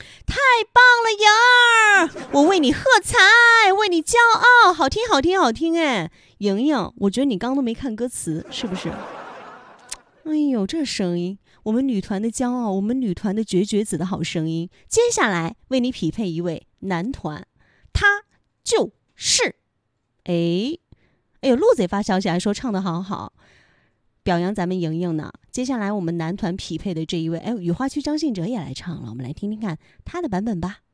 太棒了，莹儿！我为你喝彩，为你骄傲，好听，好听，好听！哎，莹莹，我觉得你刚刚都没看歌词，是不是？哎呦，这声音，我们女团的骄傲，我们女团的绝子的好声音。接下来为你匹配一位男团，他就是哎呦，鹿子也发消息来说唱得好好，表扬咱们莹莹呢。接下来我们男团匹配的这一位，雨花区张信哲也来唱了，我们来听听看他的版本吧。